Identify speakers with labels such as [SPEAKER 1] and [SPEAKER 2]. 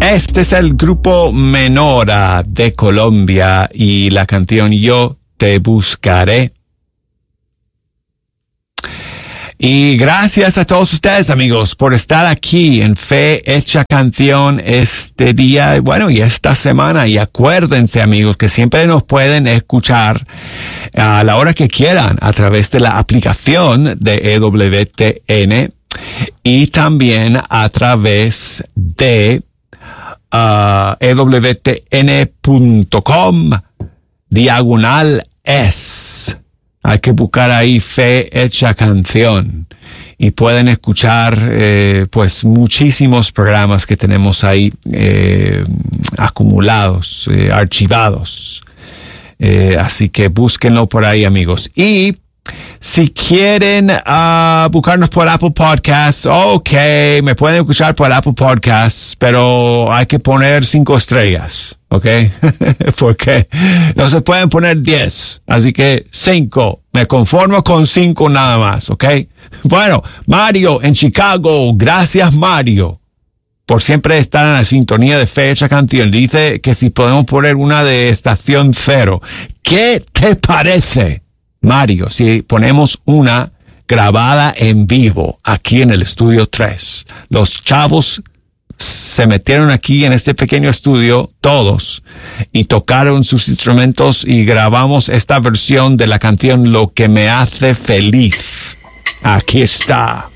[SPEAKER 1] Este es el grupo Menora de Colombia y la canción Yo te buscaré. Y gracias a todos ustedes, amigos, por estar aquí en Fe Hecha Canción este día, bueno, y esta semana. Y acuérdense, amigos, que siempre nos pueden escuchar a la hora que quieran a través de la aplicación de EWTN y también a través de ewtn.com/es. Hay que buscar ahí Fe Hecha Canción y pueden escuchar pues muchísimos programas que tenemos ahí acumulados, archivados. Así que búsquenlo por ahí, amigos. Y si quieren buscarnos por Apple Podcasts, okay, me pueden escuchar por Apple Podcasts, pero hay que poner 5 estrellas, ¿ok? Porque no se pueden poner 10, así que 5. Me conformo con 5 nada más, ¿ok? Bueno, Mario en Chicago, gracias Mario por siempre estar en la sintonía de Fe Hecha Canción. Dice que si podemos poner una de Estación Cero. ¿Qué te parece, Mario, si ponemos una grabada en vivo aquí en el estudio 3? Los chavos se metieron aquí en este pequeño estudio, todos, y tocaron sus instrumentos y grabamos esta versión de la canción Lo que me hace feliz. Aquí está.